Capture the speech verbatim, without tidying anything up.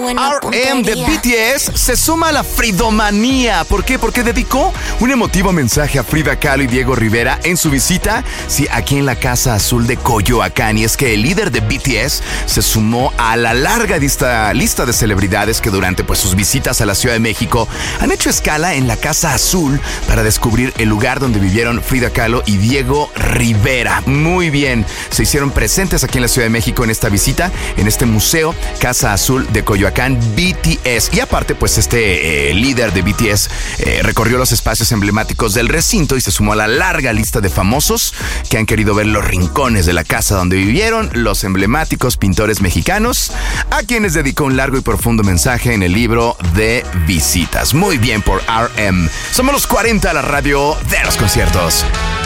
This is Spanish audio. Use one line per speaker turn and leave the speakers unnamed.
R M de B T S se suma a la fridomanía. ¿Por qué? Porque dedicó un emotivo mensaje a Frida Kahlo y Diego Rivera en su visita, sí, aquí en la Casa Azul de Coyoacán. Y es que el líder de B T S se sumó a la larga lista, lista de celebridades que durante pues, sus visitas a la Ciudad de México han hecho escala en la Casa Azul para descubrir el lugar donde vivieron Frida Kahlo y Diego Rivera. Muy bien, se hicieron presentes aquí en la Ciudad de México en esta visita, en este museo Casa Azul de Coyoacán, B T S. Y aparte, pues este eh, líder de B T S eh, recorrió los espacios emblemáticos del recinto y se sumó a la larga lista de famosos que han querido ver los rincones de la casa donde vivieron los emblemáticos pintores mexicanos, a quienes dedicó un largo y profundo mensaje en el libro de visitas. Muy bien por R M. Somos los cuarenta, la radio de los conciertos.